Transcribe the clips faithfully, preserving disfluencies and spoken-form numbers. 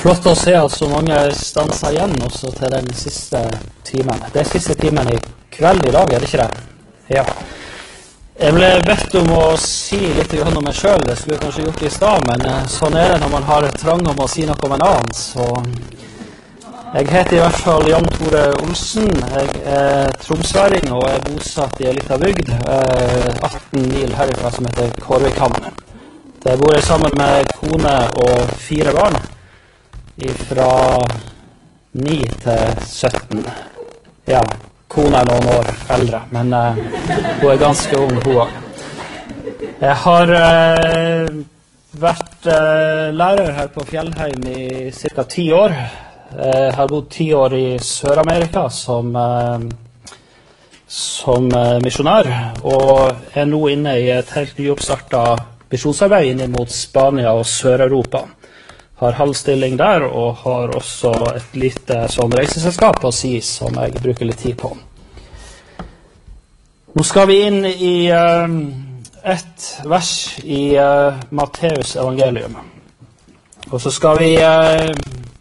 Flott å se at så mange stanser igjen også til den siste timen. Det er siste timen i kveld i dag, er det ikke det? Ja. Jeg ble bedt om å si litt om meg selv, det skulle jeg kanskje gjort i stad, men sånn er det når man har trang om å si noe om en annen. Så jeg heter i hvert fall Jan Tore Olsen, jeg er tromsværing og er bosatt i en liten bygd, atten mil herifra som heter Kårvikhamn. Der bor jeg sammen med kone og fire barn. Fra ni til sytten. Ja, kona er noen år eldre, men uh, hun er ganske ung, hun også. Jeg har uh, vært uh, lærer her på Fjellheim i cirka ti år. Jeg har bodd ti år i Sør-Amerika som, uh, som uh, misjonær, og er nå inne i et helt nyoppstartet misjonsarbeid inn mot Spania og Sør-Europa. Har halvstilling der, og har også et lite sånn reiseselskap på S I S som jeg bruker litt tid på. Nå skal vi inn i uh, et vers i uh, Matteus evangelium. Og så skal vi uh,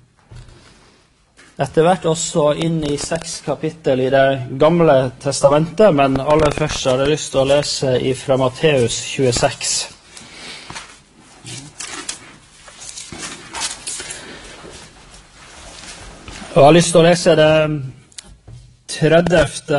etter hvert også inn i seks kapittel i det gamle testamentet, men aller først har jeg lyst til å lese fra Matteus tjueseks. Og jeg har lyst til å lese det tredjefte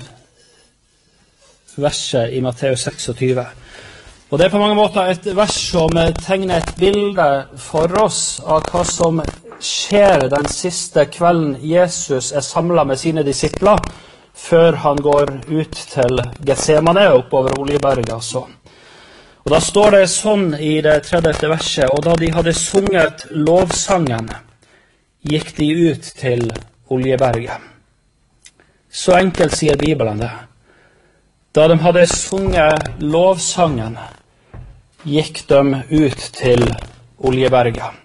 verset i Matteus tjueseks. Og det er på mange måter et vers som tegner et bilde for oss av hva som skjer den siste kvelden Jesus er samlet med sine disipler, før han går ut til Getsemane oppover Oljeberget. Altså. Og da står det sånn i det tredjefte verset, og da de hadde sunget lovsangen, gikk de ut til Oljeberget. Så enkelt sier Bibelen det. Da de hadde sunget lovsangen, gikk de ut til Oljeberget.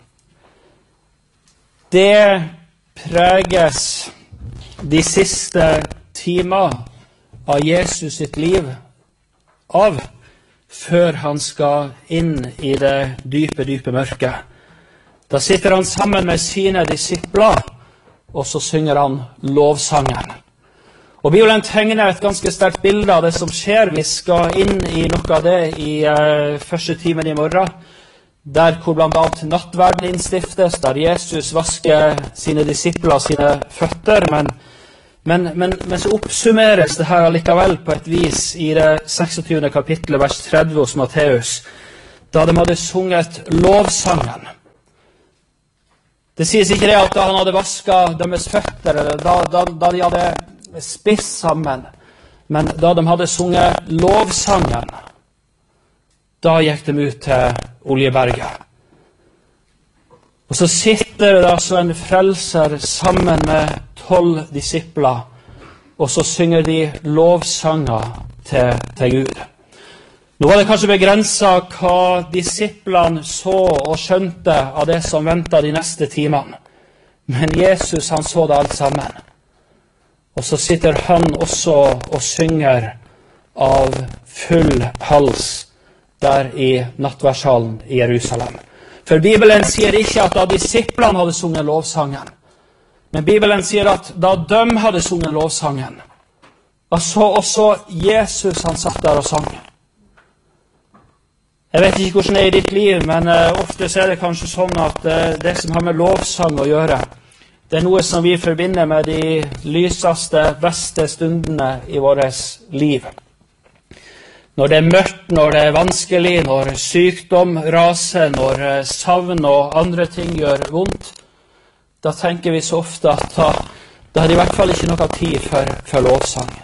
Det preges de siste timer av Jesus sitt liv av, før han skal inn i det dype, dype mørket. Da sitter han sammen med sine disipler, og så synger han lovsangen. Og Bibelen tegner et ganske sterkt bilde av det som skjer. Vi skal inn i noe av det i uh, første timen i morgen, der hvor blant annet nattverden innstiftes, der Jesus vasker sine disipler sine føtter, men, men, men, men så oppsummeres det her allikevel på et vis i det seksogtyvende kapittelet, vers tretti hos Matteus, da de hadde sunget lovsangen. Det sies ikke det at da han hadde vasket deres føtter, eller da, da, da de hadde spist sammen, men da de hadde sunget lovsangen, da gikk de ut til Oljeberget. Og så sitter det altså en frelser sammen med tolv disipler, og så synger de lovsanger til, til Gud. Nå var det kanskje begrenset hva disiplene så og skjønte av det som ventet de neste timene. Men Jesus, han så det alt sammen. Og så sitter han også og synger av full hals der i nattverdshallen i Jerusalem. For Bibelen sier ikke at da disiplene hadde sunget lovsangen, men Bibelen sier at da de hadde sunget lovsangen, og så også Jesus, han satt der og sang. Jeg vet ikke hvordan det er i ditt liv, men uh, ofte er det kanskje sånn at uh, det som har med lovsang å gjøre, det er noe som vi forbinder med de lyseste, beste stundene i vårt liv. Når det er mørkt, når det er vanskelig, når sykdom raser, når uh, savn og andre ting gjør vondt, da tenker vi så ofte at da, da er det i hvert fall ikke noe tid for, for lovsang.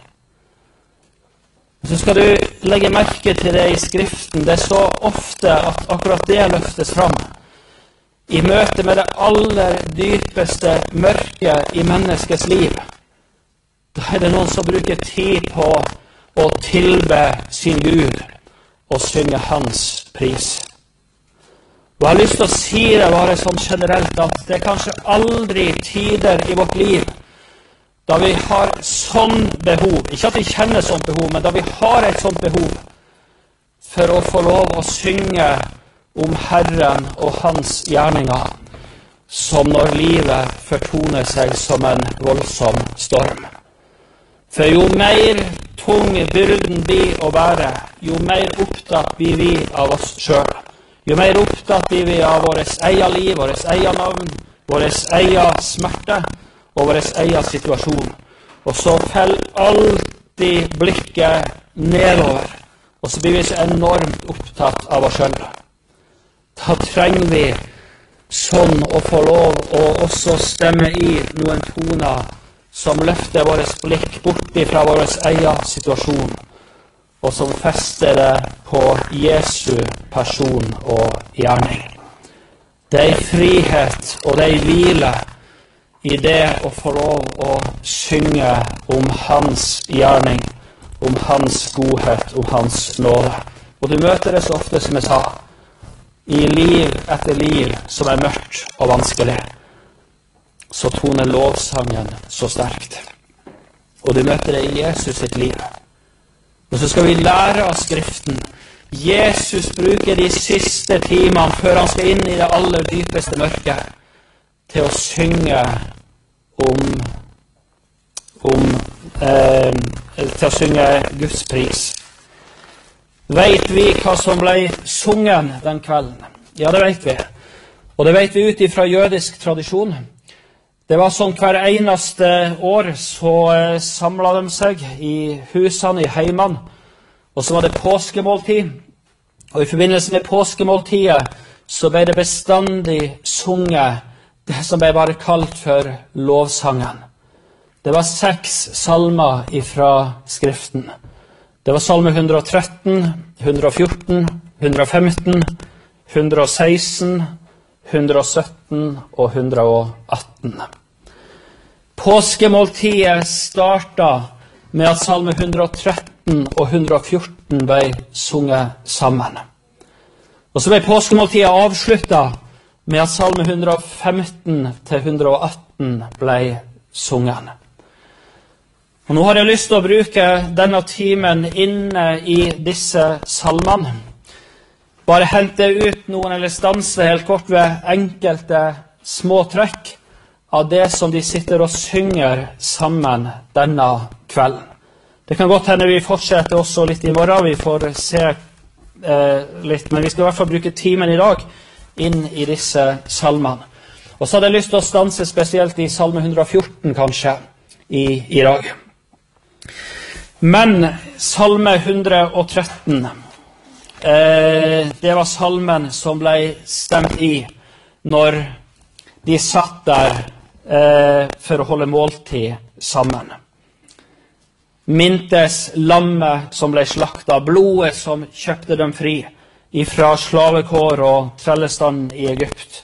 Så skal du legge merke til det i Skriften. Det er så ofte at akkurat det løftes fram. I møte med det aller dypeste mørket i menneskets liv, da er det noen som bruker tid på å tilbe sin Gud og synge hans pris. Og jeg har lyst til å si det bare sånn generelt at det er kanskje aldri tider i vårt liv da vi har sånn behov, ikke at vi kjenner sånt behov, men da vi har et sånt behov for å få lov å synge om Herren og hans gjerninger, som når livet fortoner seg som en voldsom storm. For jo mer tung byrden blir å være, jo mer opptatt blir vi av oss selv. Jo mer opptatt blir vi av vårt eget liv, vårt eget navn, vårt eget smerte og vår egen situasjon. Og så faller alltid blikket nedover, og så blir vi så enormt opptatt av oss selv. Da trenger vi sånn å få lov å også stemme i noen toner som løfter vårt blikk bort fra vår egen situasjon, og som fester det på Jesu person og gjerning. Det er frihet og det er hvile i det å få lov å synge om hans gjerning, om hans godhet, om hans nåde. Og du møter det så ofte, som jeg sa, i liv etter liv som er mørkt og vanskelig, så toner lovsangen så sterkt. Og du møter det i Jesus sitt liv. Og så skal vi lære av Skriften. Jesus bruker de siste timene før han skal inn i det aller dypeste mørket til å synge om, om eh, til å synge Guds pris. Vet vi hva som ble sungen den kvelden? Ja, det vet vi. Og det vet vi ut ifra jødisk tradisjon. Det var sånn hver eneste år så eh, samlet de seg i husene, i heimene, og så var det påskemåltid. Og i forbindelse med påskemåltidet så ble det bestandig sunget det som ble bare kalt for lovsangen. Det var seks salmer ifra Skriften. Det var salme hundre og tretten, hundre og fjorten, hundre og femten, hundre og seksten, hundre og sytten og hundre og atten. Påskemåltidet startet med at salme hundre og tretten og hundre og fjorten ble sunget sammen. Og så ble påskemåltidet avsluttet med at salme hundre og femten til hundre og atten ble sunget. Og nå har jeg lyst til å bruke denne timen inne i disse salmene. Bare hente ut noen eller stanse helt kort ved enkelte små trekk av det som de sitter og synger sammen denne kvelden. Det kan godt hende vi fortsetter også litt i morgen, vi får se eh, litt, men vi skal i hvert fall bruke timen i dag inn i disse salmene. Og så hadde jeg lyst til å stanse spesielt i salme hundre og fjorten kanskje i, i dag. Men salme hundre og tretten, eh, det var salmen som ble stemt i når de satt der eh, for å holde måltid sammen. Mintes lammet som ble slaktet, blodet som kjøpte dem fri ifra slavekår og trellestand i Egypt.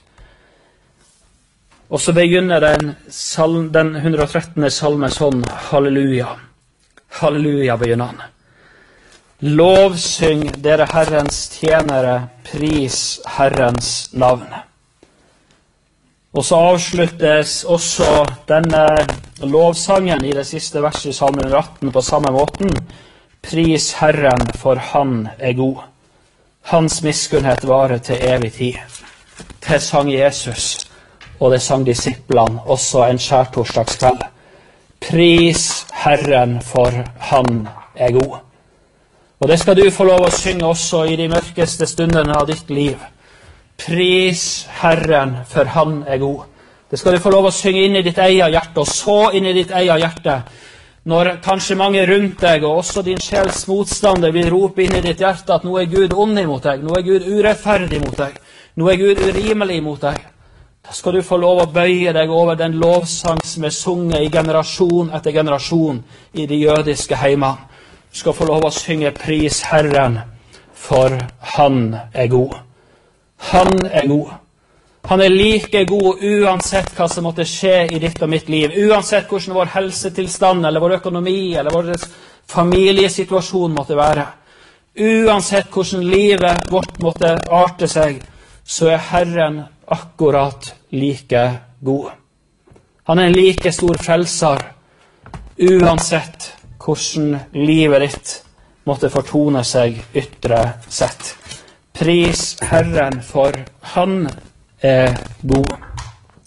Og så begynner den, salm, den hundre og trettende salmen sånn, halleluja. Halleluja begynner han. Lovsyng dere Herrens tjenere, pris Herrens navn. Og så avsluttes også denne lovsangen i det siste verset i salme hundre og atten på samme måten. Pris Herren, for han er god. Hans miskunnhet varer til evig tid. Det sang Jesus, og det sang disiplene også en skjærtorsdagskveld. Pris Herren, for han er god. Og det skal du få lov å synge også i de mørkeste stundene av ditt liv. Pris Herren, for han er god. Det skal du få lov å synge inn i ditt eget hjerte, og så inn i ditt eget hjerte. Når kanskje mange rundt deg, og også din sjels motstander, vil rope inn i ditt hjerte at nå er Gud ond imot deg, nå er Gud urettferdig mot deg, nå er Gud urimelig mot deg. Da skal du få lov å bøye deg over den lovsang som er sunget i generasjon etter generasjon i de jødiske heimene. Du skal få lov å synge pris Herren, for han er god. Han er god. Han er like god uansett hva som måtte skje i ditt og mitt liv. Uansett hvordan vår helsetilstand, eller vår økonomi, eller vår familiesituasjon måtte være. Uansett hvordan livet vårt måtte arte seg, så er Herren akkurat like god. Han er en like stor frelser, uansett hvordan livet ditt måtte fortone seg ytre sett. Pris Herren, for han er god.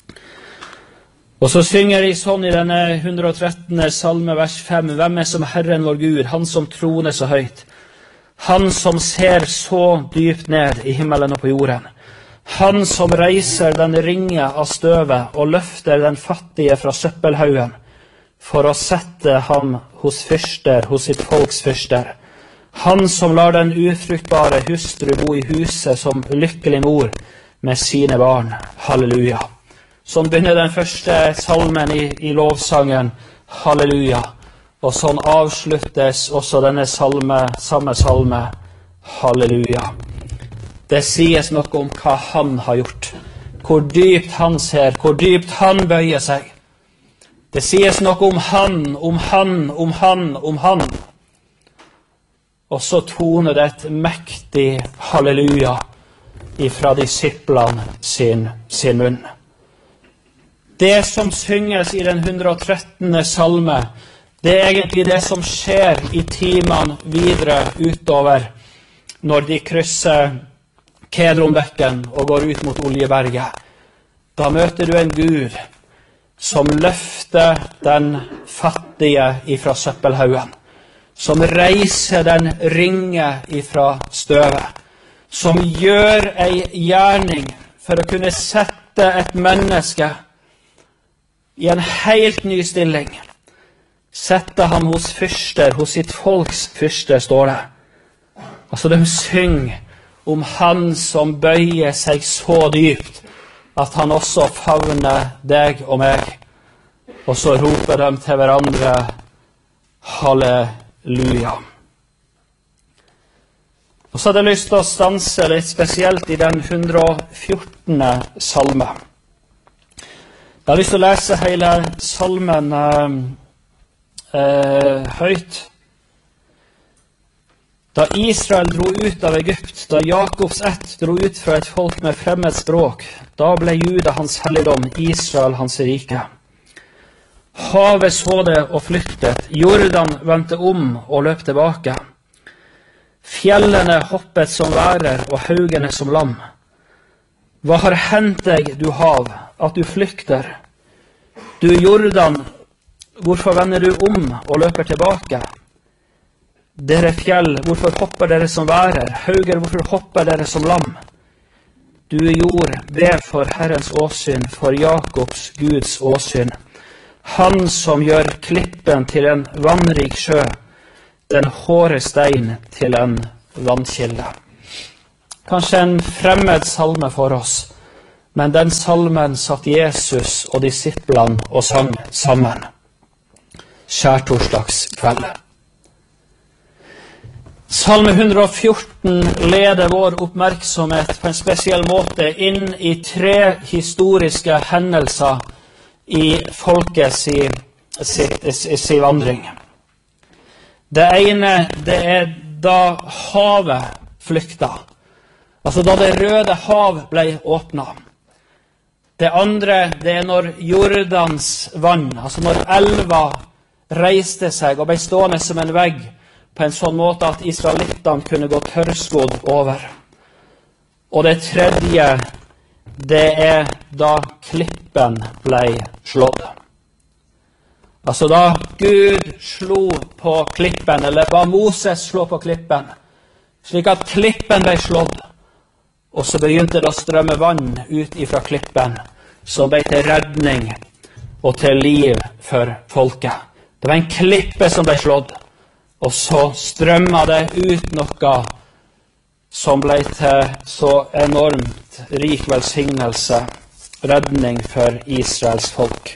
Og så synger de sånn i denne hundre og trettende salme, vers fem. Hvem er som Herren vår Gud, han som troner så høyt? Han som ser så dypt ned i himmelen og på jorden. Han som reiser den ringe av støvet og løfter den fattige fra søppelhaugen, for å sette ham hos fyrster, hos sitt folks fyrster. Han som lar den ufruktbare hustru bo i huset som lykkelig mor med sine barn. Halleluja. Sånn begynner den første salmen i, i lovsangen. Halleluja. Og sånn avsluttes også denne salme, samme salme. Halleluja. Det sies noe om hva han har gjort. Hvor dypt han ser, hvor dypt han bøyer seg. Det sies noe om han, om han, om han, om han. Og så toner det et mektig halleluja ifra disiplene sin, sin munn. Det som synges i den hundre og trettende salme, det er egentlig det som skjer i timene videre utover når de krysser Kedronbekken og går ut mot Oljeberget. Da møter du en Gud som løfter den fattige ifra søppelhaugen, som reiser den ringe ifra støvet, som gjør ei gjerning for å kunne sette et menneske i en helt ny stilling. Sette ham hos fyrster, hos sitt folks fyrster, står det. Altså, de synger om han som bøyer seg så dypt at han også favner deg og meg. Og så roper de til hverandre halleluja. Og så hadde jeg lyst til å stanse litt spesielt i den hundre og fjortende salme. Jeg har lyst til å lese hele salmen eh, eh, høyt. Da Israel dro ut av Egypt, da Jakobs ett dro ut fra et folk med fremmed språk, da ble Juda hans helligdom, Israel hans rike. Havet så det og flyktet, Jordan vendte om og løp tilbake. Fjellene hoppet som værer og haugene som lam. Hva har hendt deg, du hav, at du flykter? Du Jordan, hvorfor vender du om og løper tilbake? Dere fjell, hvorfor hopper dere som værer? Hauger, hvorfor hopper dere som lam? Du jord, be for Herrens åsyn, for Jakobs Guds åsyn. Han som gjør klippen til en vannrik sjø, den hårde stein til en vannkilde. Kanskje en fremmed salme for oss, men den salmen satt Jesus og disiplene og sang sammen. Skjærtorsdagskveld. Salme hundre og fjorten leder vår oppmerksomhet på en spesiell måte inn i tre historiske hendelser i folkets si, si, si, si vandring. Det ene, det er da havet flykta. Altså da det røde hav ble åpnet. Det andre, det er når Jordans vann, altså når elva reiste seg og ble stående som en vegg, på en sånn måte at israelittene kunne gå tørrskodd over. Og det tredje, det er da klippen ble slått. Altså da Gud slo på klippen, eller ba Moses slå på klippen, slik at klippen ble slått, og så begynte det å strømme vann ut ifra klippen, som ble til redning og til liv for folket. Det var en klippe som ble slått, og så strømmet det ut noe som ble til så enormt rik velsignelse, redning for Israels folk.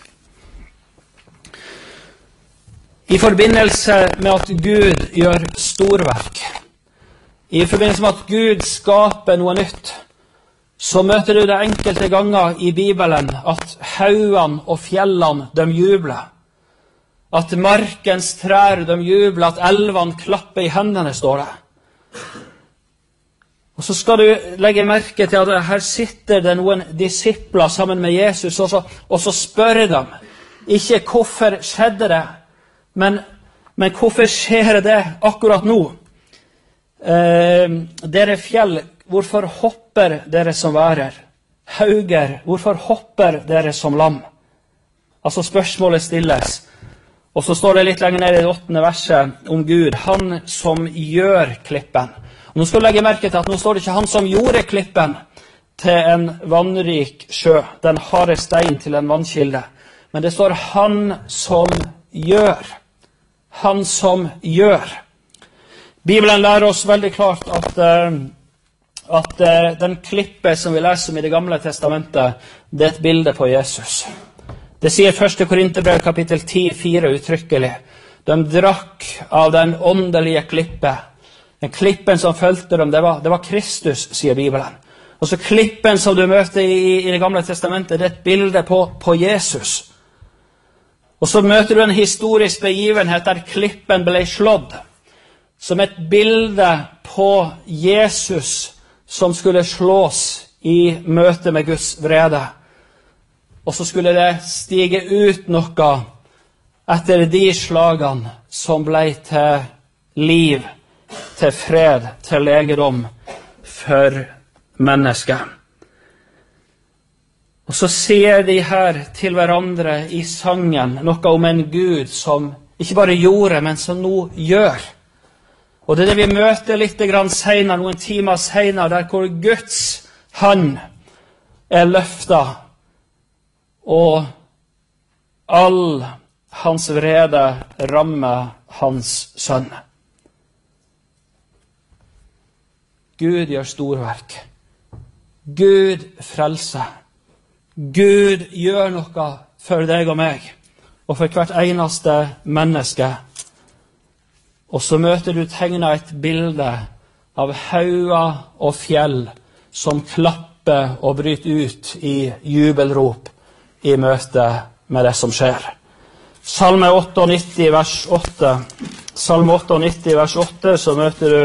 I forbindelse med at Gud gjør storverk, i forbindelse med at Gud skaper noe nytt, så møter du det enkelte ganger i Bibelen at haugene og fjellene, de jubler. At markens trær, de jubler, at elvene klapper i hendene, står det. Og så skal du legge merke til at her sitter det noen disipler sammen med Jesus, og så, og så spør de, ikke hvorfor skjedde det, men, men hvorfor skjer det akkurat nå? Eh, dere fjell, hvorfor hopper dere som værer? Hauger, hvorfor hopper dere som lam? Altså spørsmålet stilles. Og så står det litt lenger ned i det åttende verset om Gud, han som gjør klippen. Og nå skal du legge merke til at nå står det ikke han som gjorde klippen til en vannrik sjø, den harde stein til en vannkilde. Men det står han som gjør. Han som gjør. Bibelen lærer oss veldig klart at, at den klippe som vi leser om i det gamle testamentet, det er et bilde på Jesus. Det sier første Korinterbrev kapittel ti, fire uttrykkelig. De drakk av den åndelige klippe. Den klippen som følte dem, det var, det var Kristus, sier Bibelen. Og så klippen som du møter i, i det gamle testamentet, det er et bilde på, på Jesus. Og så møter du en historisk begivenhet der klippen ble slått, som et bilde på Jesus som skulle slås i møte med Guds vrede. Og så skulle det stige ut noe etter de slagene som ble til liv, til fred, til legedom for mennesket. Og så sier de her til hverandre i sangen noe om en Gud som ikke bare gjorde, men som nå gjør. Og det er det vi møter litt grann senere, noen timer senere, der hvor Guds hand er løftet, og all hans vrede rammer hans sønn. Gud gjør storverk. Gud frelser. Gud gjør noe for deg og meg, og for hvert eneste menneske. Og så møter du tegnet et bilde av hauger og fjell som klapper og bryter ut i jubelrop i møte med det som skjer. Salme nittioåtte, vers åtte. Salme nittioåtte, vers åtte, så møter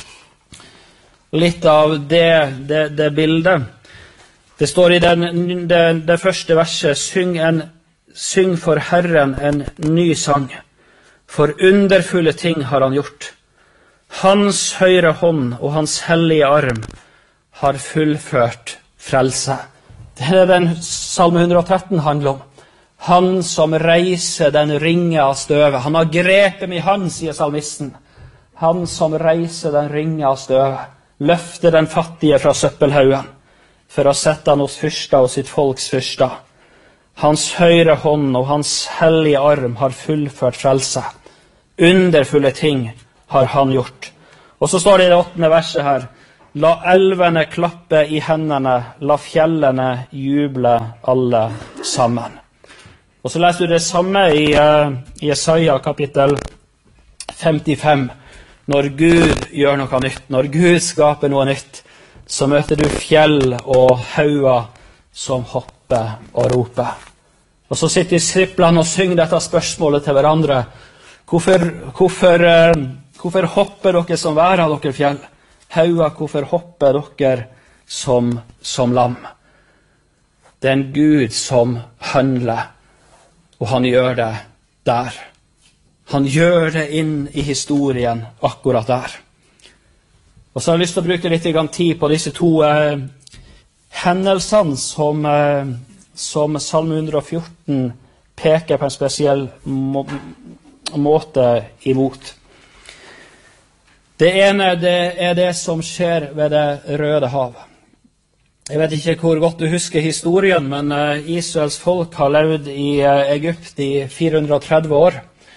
du litt av det, det, det bildet. Det står i den, det, det første verset, syng, en, syng for Herren en ny sang, for underfulle ting har han gjort. Hans høyre hånd og hans hellige arm har fullført frelse. Det er den Salme hundre og tretten handler om. Han som reiser den ringe av støvet. Han har grepet min hand, sier salmisten. Han som reiser den ringe av støvet. Løfter den fattige fra søppelhaugen, for å sette han hos fyrsta og sitt folks fyrsta. Hans høyre hånd og hans hellige arm har fullført frelse. Underfulle ting har han gjort. Og så står det i det åttende verset her, la elvene klappe i hendene, la fjellene juble alle sammen. Og så leser du det samme i uh, Jesaja kapittel femtifem. Når Gud gjør noe nytt, når Gud skaper noe nytt, så møter du fjell og hauger som hopper og roper. Og så sitter disiplene og synger dette spørsmålet til hverandre. Hvorfor, hvorfor, uh, hvorfor hopper dere som vær av dere fjell? Hauger, hvorfor hopper dere som, som lam? Det er en Gud som handler, og han gjør det der. Han gjør det inn i historien akkurat der. Og så har jeg lyst til å bruke litt tid på disse to eh, hendelsene som, eh, som Salme hundre og fjorten peker på en spesiell må måte imot. Det ene det er det som skjer ved det Røde hav. Jeg vet ikke hvor godt du husker historien, men eh, Israels folk har levd i eh, Egypt i fire hundre og tretti år.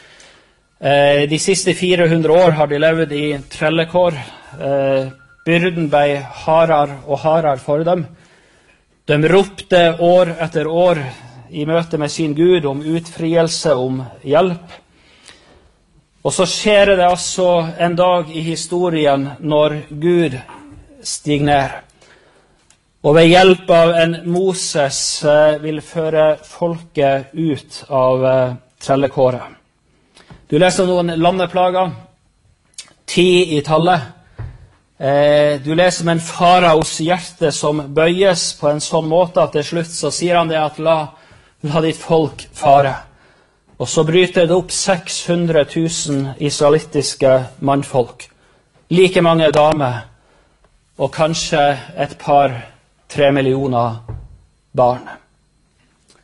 Eh, de siste fire hundre år har de levd i trellekår. Eh, byrden ble hardere og hardere for dem. De ropte år etter år i møte med sin Gud om utfrielse, om hjelp. Og så skjer det altså en dag i historien når Gud stiger ned. Og ved hjelp av en Moses eh, vil føre folket ut av eh, trellekåret. Du leser noen landeplager, ti i tallet. Eh, du leser om en faraos hjerte som bøyes på en sånn måte at til slutt så sier han det at la, la ditt folk fare. Og så bryter det opp seks hundre tusen israelittiske mannfolk. Like mange damer, og kanskje et par, tre millioner barn.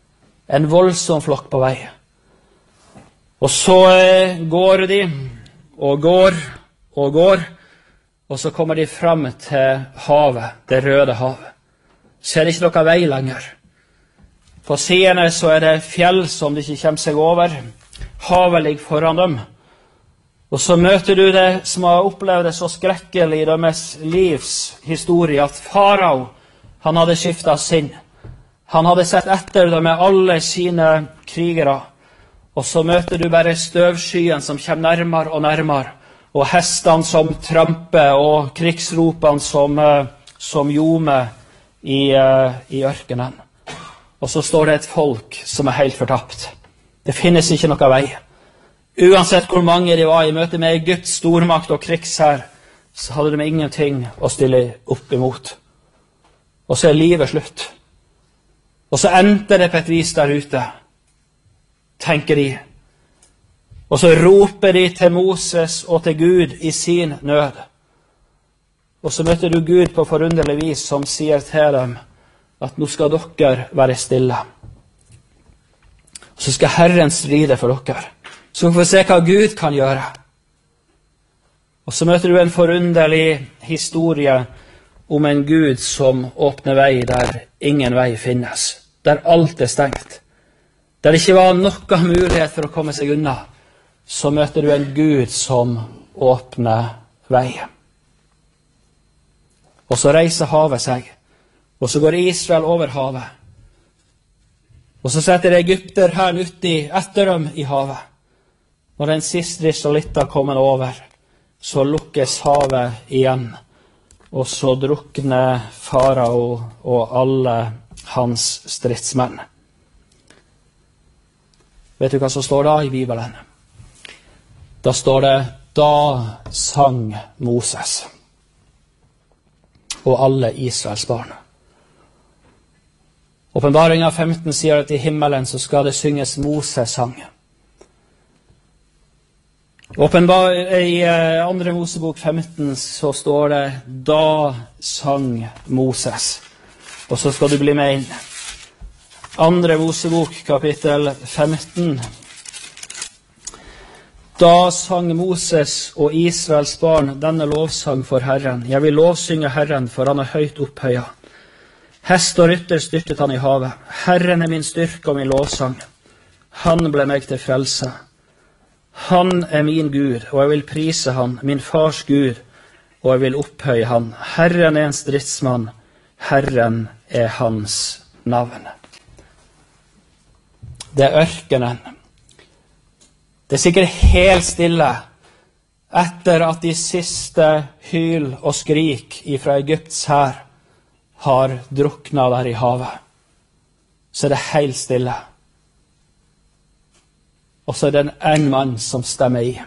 En voldsom flokk på vei. Og så går de, og går, og går, og så kommer de frem til havet, det røde havet. Så er det ikke noe vei lenger. På sidene så er det fjell som de ikke kommer seg over. Havet ligger foran dem. Og så møter du det som har opplevd det så skrekkelig i deres livs historie, at farao, han hadde skiftet sinn. Han hadde sett etter dem med alle sine krigere. Og så møter du bare støvskyen som kommer nærmere og nærmere, og hestene som tramper, og krigsropene som, som ljomer i, i ørkenen. Og så står det et folk som er helt fortapt. Det finnes ikke noe vei. Uansett hvor mange de var i møte med Guds stormakt og krigsherr, så hadde de ingenting å stille opp imot. Og så er livet slutt. Og så endte det på et vis der ute, tenker de. Og så roper de til Moses og til Gud i sin nød. Og så møter du Gud på forunderlig vis som sier til dem at nå skal dere være stille. Og så skal Herren stride for dere. Så vi får se hva Gud kan gjøre. Og så møter du en forunderlig historie om en Gud som åpner vei der ingen vei finnes. Der alt er stengt. Der det ikke var noen mulighet for å komme seg unna. Så møter du en Gud som åpner vei. Og så reiser havet seg. Og så går Israel over havet. Og så setter Egypter her uti etter dem i havet. Når den siste israelitter kommer over, så lukkes havet igjen. Og så drukner farao og alle hans stridsmenn. Vet du hva som står da i Bibelen? Da står det, da sang Moses og alle Israels barn. Åpenbaringen femten sier at i himmelen så skal det synges Moses sang. Åpenbar, I andre Mosebok femten så står det, da sang Moses. Og så skal du bli med inn. Andre Mosebok kapittel femten. Da sang Moses og Israels barn denne lovsang for Herren. Jeg vil lovsynge Herren, for han er høyt opphøyet. Hest og rytter styrtet han i havet. Herren er min styrke og min lovsang. Han ble meg til frelse. Han er min Gud, og jeg vil prise han, min fars Gud, og jeg vil opphøye han. Herren er en stridsmann. Herren er hans navn. Det er ørkenen. Det er sikkert helt stille etter at de siste hyl og skrik fra Egypts hær har druknet der i havet. Så er det helt stille. Og så er det en mann som stemmer i.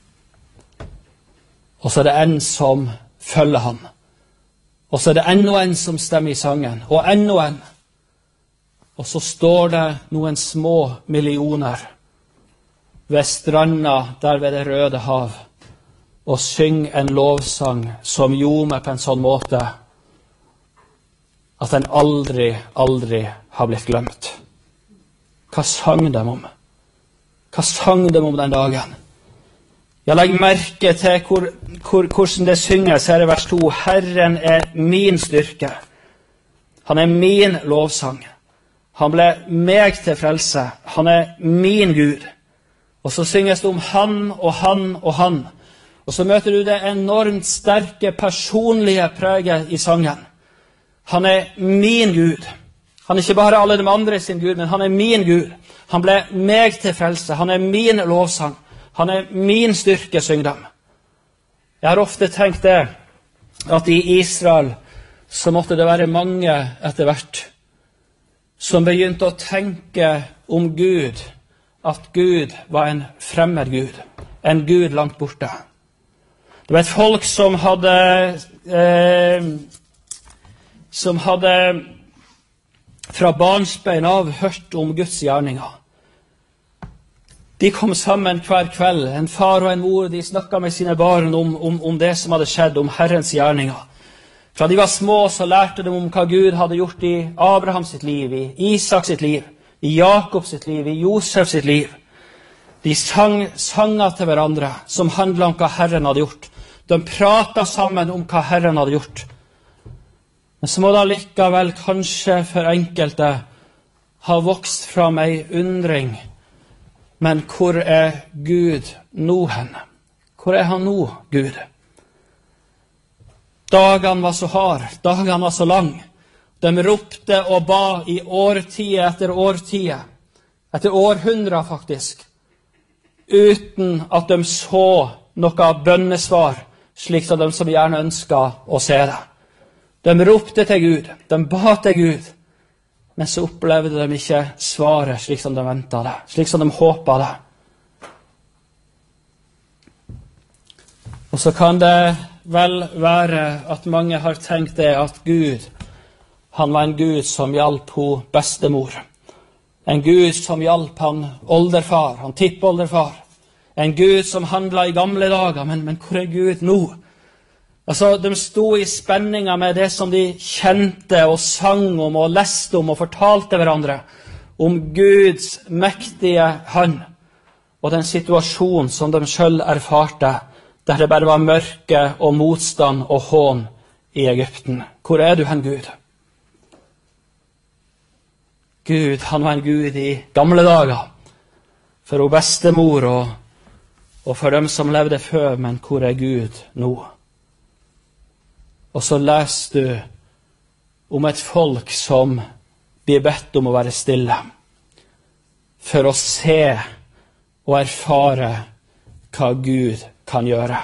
Og så er det en som følger han. Og så er det enda en som stemmer i sangen. Og enda en. Og så står det noen små millioner ved stranda der ved det røde hav og synger en lovsang som ljomer på en sånn måte at den aldri, aldri har blitt glemt. Hva sang de om? Hva sang de om den dagen? Jeg legger merke til hvor, hvor, hvordan det synges her i vers to. Herren er min styrke. Han er min lovsang. Han ble meg til frelse. Han er min Gud. Og så synges det om han og han og han. Og så møter du det enormt sterke personlige preget i sangen. Han er min Gud. Han er ikke bare alle de andre sin Gud, men han er min Gud. Han ble meg til frelse. Han er min lovsang. Han er min styrke, synger de. Jeg har ofte tenkt det, at i Israel så måtte det være mange etter hvert som begynte å tenke om Gud, at Gud var en fremmed Gud, en Gud langt borte. Det var et folk som hadde eh, som hadde fra barnsbein av hørt om Guds gjerninger. De kom sammen hver kveld, en far og en mor, de snakket med sine barn om, om, om det som hadde skjedd, om Herrens gjerninger. Fra de var små så lærte de om hva Gud hadde gjort i Abraham sitt liv, i Isak sitt liv, i Jakob sitt liv, i Josef sitt liv. De sang sanger til hverandre som handlet om hva Herren hadde gjort. De pratet sammen om hva Herren hadde gjort. Men så må det likevel kanskje for enkelte ha vokst fram ei undring. Men hvor er Gud nå hen? Hvor er han nå, Gud? Dagene var så hard, dagene var så lang. De ropte og ba i årtid etter årtid, etter århundrer faktisk, uten at de så noe bønnesvar, slik som de som gjerne ønsket å se det. De ropte til Gud, de ba til Gud, men så opplevde de ikke svaret slik som de ventet det, slik som de håpet det. Og så kan det vel være at mange har tenkt det at Gud, han var en Gud som hjalp ho bestemor. En Gud som hjalp han olderfar, han tippolderfar. En Gud som handlet i gamle dager, men, men hvor er Gud nå? Altså, de sto i spenninger med det som de kjente og sang om og leste om og fortalte hverandre om Guds mektige hand og den situasjonen som de selv erfarte, der det bare var mørke og motstand og hån i Egypten. Hvor er du hen, Gud? Gud, han var en Gud i gamle dager, for hun bestemor og, og for dem som levde før, men hvor er Gud nå? Og så leser du om et folk som blir bedt om å være stille, for å se og erfare hva Gud kan gjøre.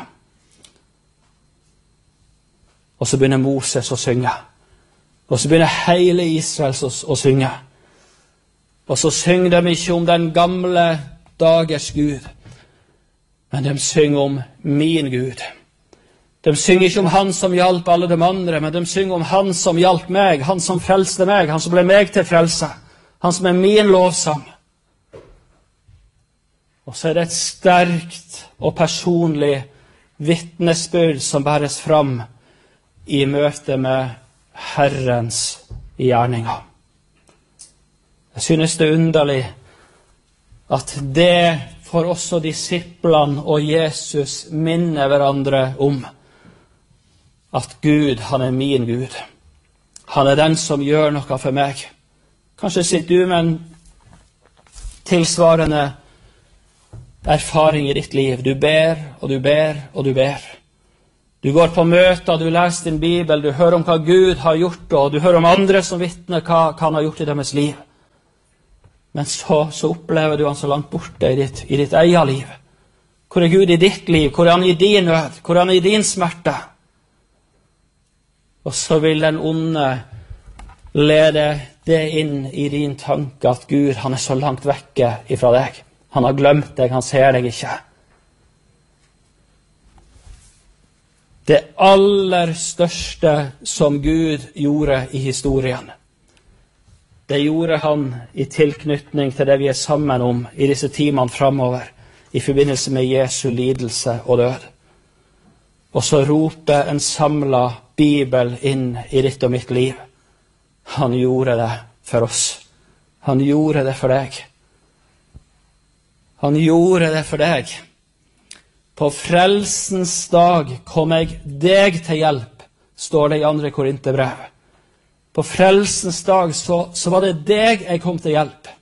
Og så begynner Moses å synge, og så begynner hele Israel å, å synge. Og så synger de ikke om den gamle dagers Gud, men de synger om min Gud. De synger ikke om han som hjalp alle de andre, men de synger om han som hjalp meg, han som frelste meg, han som ble meg til frelse, han som er min lovsang. Og så er det et sterkt og personlig vittnesbyrd som bæres fram i møte med Herrens gjerninger. Jeg synes det er underlig at det får også disiplene og Jesus minne hverandre om at Gud, han er min Gud. Han er den som gjør noe for meg. Kanskje sitter du med en tilsvarende erfaring i ditt liv. Du ber, og du ber, og du ber. Du går på møter, du leser din Bibel, du hører om hva Gud har gjort, og du hører om andre som vittner hva, hva han har gjort i deres liv. Men så, så opplever du han så langt borte i ditt, i ditt eget liv. Hvor er Gud i ditt liv? Hvor er han i din nød? Hvor er han i din smerte? Og så vil den onde lede det inn i din tanke at Gud, han er så langt vekke ifra deg. Han har glemt deg, han ser deg ikke. Det aller største som Gud gjorde i historien, det gjorde han i tilknytning til det vi er sammen om i disse timene fremover, i forbindelse med Jesu lidelse og død. Og så roper en samlet Bibel inn i ditt og mitt liv. Han gjorde det for oss. Han gjorde det for deg. Han gjorde det for deg. På frelsens dag kom jeg deg til hjelp, står det i andre Korinterbrev. På frelsens dag så, så var det deg jeg kom til hjelp.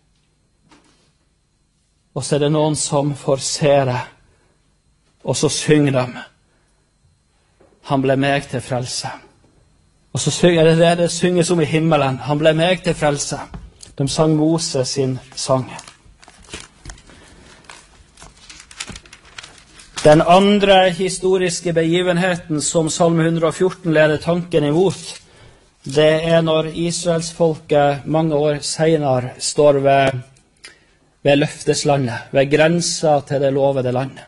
Og så er det noen som får se det, og så synger de. Han ble meg til frelse. Og så synger det det, det synges om i himmelen. Han ble meg til frelse. De sang Moses sin sang. Den andre historiske begivenheten som Salme hundre og fjorten leder tanken imot, det er når Israelsfolket mange år senere står ved, ved løfteslandet, ved grensa til det lovede landet.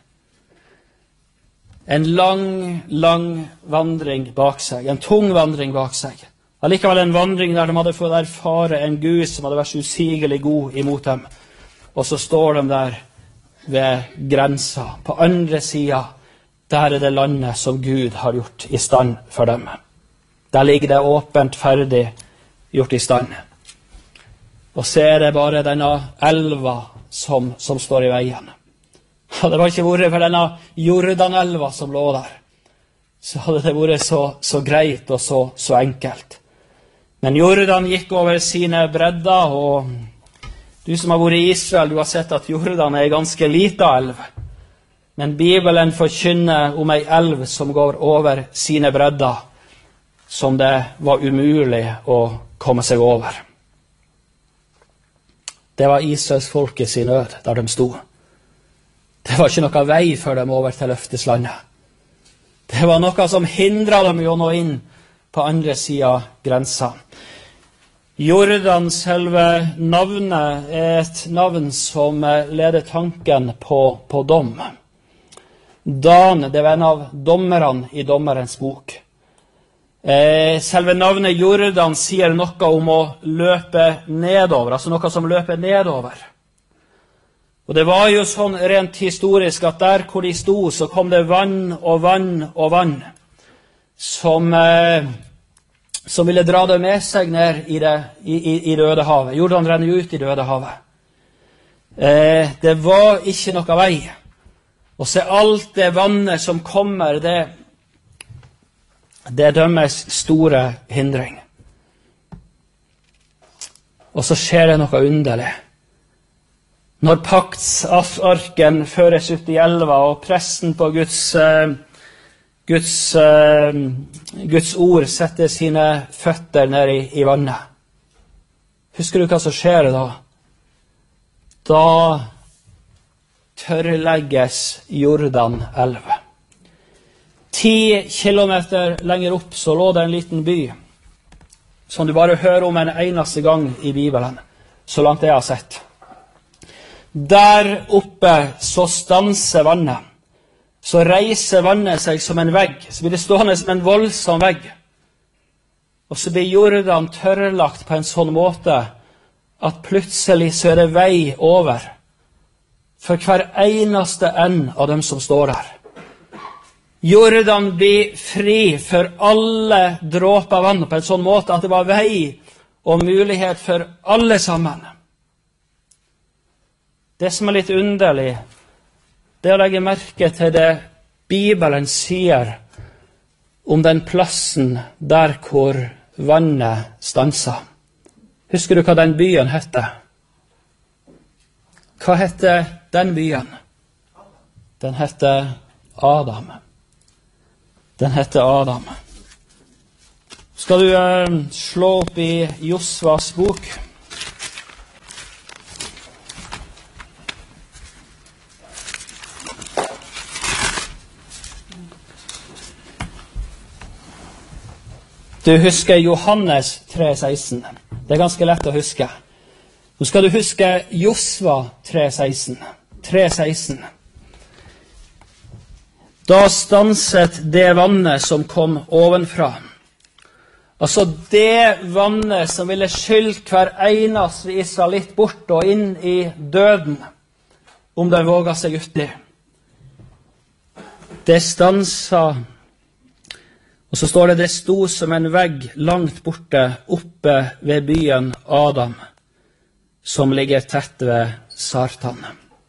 En lang, lang vandring bak seg, en tung vandring bak seg. Allikevel en vandring der de hadde fått erfare en Gud som hadde vært usigelig god imot dem. Og så står de der ved grensa, på andre sida, der er det landet som Gud har gjort i stand for dem. Der ligger det åpent ferdig gjort i stand. Og så er det bare denne elva som, som står i veien. Hadde det ikke vært for denne Jordanelva som lå der, så hadde det vært så, så greit og så, så enkelt. Men Jordan gikk over sine bredder, og du som har vært i Israel, du har sett at Jordan er en ganske liten elv. Men Bibelen forkynner om en elv som går over sine bredder, som det var umulig å komme seg over. Det var Israels folket sin nød der de stod. Det var ikke noe vei for dem over til løfteslandet. Det var noe som hindret dem å nå inn på andre siden av grensa. Jordan, selve navnet, er et navn som leder tanken på, på dom. Dan, det var en av dommerne i dommerens bok. Eh, selve navnet Jordan sier noe om å løpe nedover, altså noe som løper nedover. Og det var jo sånn rent historisk at der hvor de sto, så kom det vann og vann og vann, som, eh, som ville dra det med seg ned i det, i, i, i Rødehavet. Jordan renner jo ut i Rødehavet. Eh, det var ikke noe vei. Og så alt det vannet som kommer, det Det dømmes store hindring. Og så skjer det noe underlig. Når paktsarken føres ut i elva, og presten på Guds, uh, Guds, uh, Guds ord setter sine føtter ned i, i vannet. Husker du hva som skjer da? Da tørrlegges Jordan elv. Ti kilometer lenger opp så lå det en liten by, som du bare hører om en eneste gang i Bibelen, så langt jeg har sett. Der oppe så stanser vannet, så reiser vannet seg som en vegg, så blir det stående som en voldsom vegg. Og så blir Jordan tørrlagt på en sånn måte, at plutselig så er det vei over, for hver eneste en av dem som står der. Jordan blir fri for alle dråper vann på en sånn måte at det var vei og mulighet for alle sammen. Det som er litt underlig, det er å legge merke til det Bibelen sier om den plassen der hvor vannet stanser. Husker du hva den byen heter? Hva heter den byen? Den heter Adam. Den heter Adam. Skal du eh, slå opp i Josvas bok? Du husker Johannes tre seksten. Det er ganske lett å huske. Nå skal du huske Josva tre seksten. tre seksten. Da stanset det vannet som kom ovenfra. Altså det vannet som ville skylt hver eneste israelitt bort og inn i døden, om de våga seg uti. Det stansa, og så står det, det sto som en vegg langt borte oppe ved byen Adam, som ligger tett ved Sartan.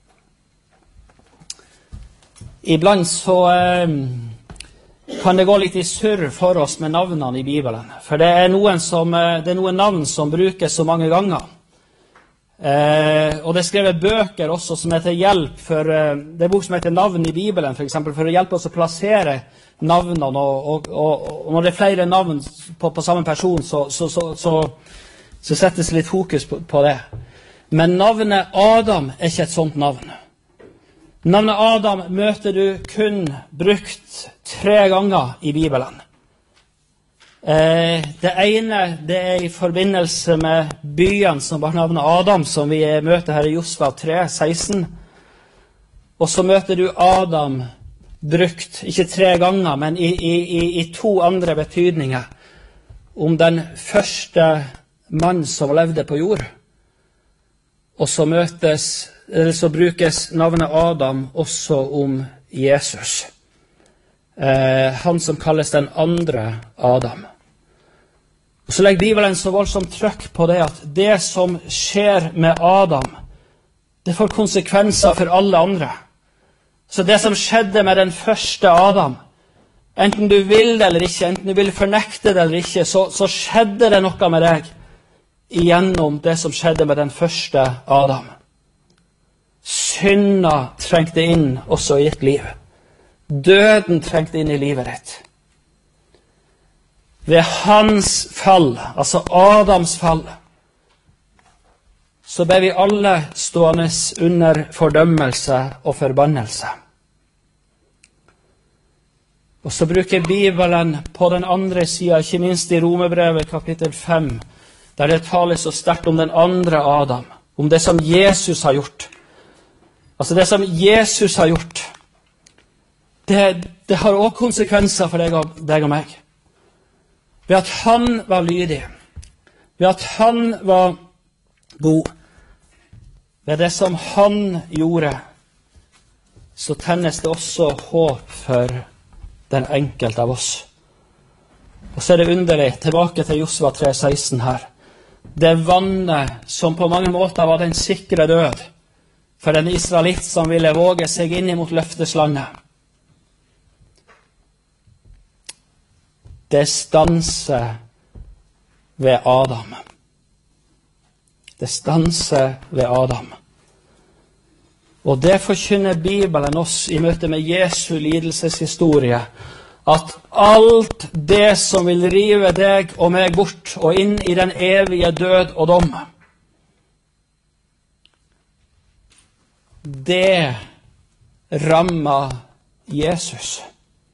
Iblant så eh, kan det gå litt i surr for oss med navnene i Bibelen. For det er noen, som, det er noen navn som brukes så mange ganger. Eh, og det er skrevet bøker også som er til hjelp for, eh, det er bok som heter Navn i Bibelen, for eksempel, for å hjelpe oss å plassere navnene. Og, og, og, og når det er flere navn på, på samme person, så, så, så, så, så settes litt fokus på, på det. Men navnet Adam er ikke et sånt navn. Navnet Adam møter du kun brukt tre ganger i Bibelen. Eh, det ene det er i forbindelse med byen som var navnet Adam, som vi møter her i Josva tre seksten. Og så møter du Adam brukt, ikke tre ganger, men i, i, i, i to andre betydninger, om den første mann som levde på jord. Og så møtes eller så brukes navnet Adam også om Jesus. Eh, han som kalles den andre Adam. Og så legger Bibelen så voldsomt trykk på det at det som skjer med Adam, det får konsekvenser for alle andre. Så det som skjedde med den første Adam, enten du vil det eller ikke, enten du vil fornekte det eller ikke, så, så skjedde det noe med deg igjennom det som skjedde med den første Adam. Synda trengte inn også i et liv. Døden trengte inn i livet ditt. Ved hans fall, altså Adams fall, så ble vi alle stående under fordømmelse og forbannelse. Og så bruker Bibelen på den andre siden, ikke minst i Romerbrevet kapittel fem, der det taler så sterkt om den andre Adam, om det som Jesus har gjort. Altså det som Jesus har gjort, det, det har også konsekvenser for deg og, deg og meg. Ved at han var lydig, ved at han var god, ved det som han gjorde, så tennes det også håp for den enkelte av oss. Og så er det underlig, tilbake til Josva tre seksten her. Det vannet som på mange måter var den sikre død for den israelitt som ville våge seg inn mot løfteslandet. Det stanser ved Adam. Det stanser ved Adam. Og det forkynner Bibelen oss i møte med Jesu lidelseshistorie, at alt det som vil rive deg og meg bort og inn i den evige død og dom, det rammer Jesus.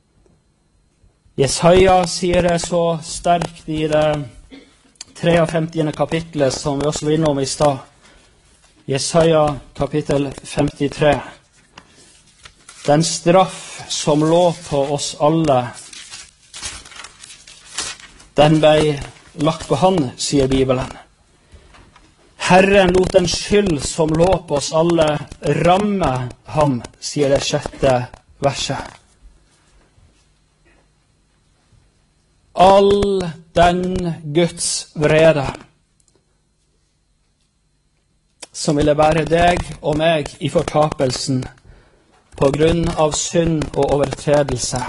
Jesaja sier det så sterkt i det femtitre kapitlet som vi også var innom i stad. Jesaja kapittel femtitre. Den straff som lå på oss alle, den ble lagt på han, sier Bibelen. Herren lot den skyld som lå på oss alle ramme ham, sier det sjette verset. All den Guds vrede som ville bære deg og meg i fortapelsen på grunn av synd og overtredelse,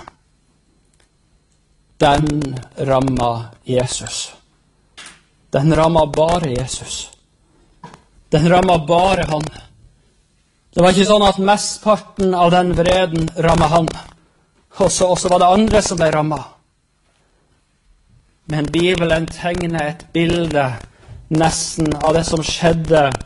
den rammer Jesus. Den rammer bare Jesus. Den rammer bare han. Det var ikke sånn at mestparten av den vreden rammer han, og så, og så var det andre som ble rammet. Men Bibelen tegner et bilde nesten av det som skjedde